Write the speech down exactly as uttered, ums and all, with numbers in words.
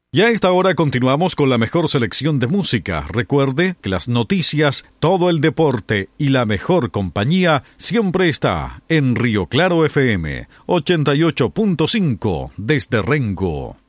Y a esta hora continuamos con la mejor selección de música. Recuerde que las noticias, todo el deporte y la mejor compañía siempre está en Río Claro F M ochenta y ocho punto cinco desde Rengo.